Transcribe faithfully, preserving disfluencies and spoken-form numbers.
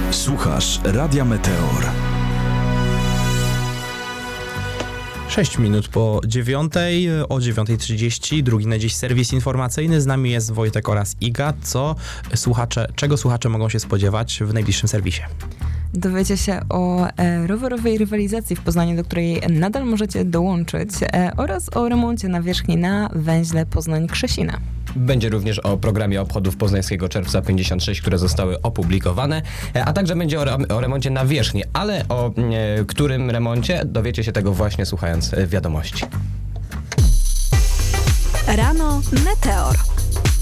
Słuchasz Radia Meteor. sześć minut po dziewiątej, o dziewiątej trzydzieści, drugi na dziś serwis informacyjny. Z nami jest Wojtek oraz Iga. Co słuchacze, czego słuchacze mogą się spodziewać w najbliższym serwisie? Dowiecie się o e, rowerowej rywalizacji w Poznaniu, do której nadal możecie dołączyć, e, oraz o remoncie nawierzchni na węźle Poznań-Krzesina. Będzie również o programie obchodów Poznańskiego Czerwca pięćdziesiąt sześć, które zostały opublikowane, a także będzie o, o remoncie nawierzchni, ale o e, którym remoncie dowiecie się tego właśnie słuchając wiadomości. Rano Meteor.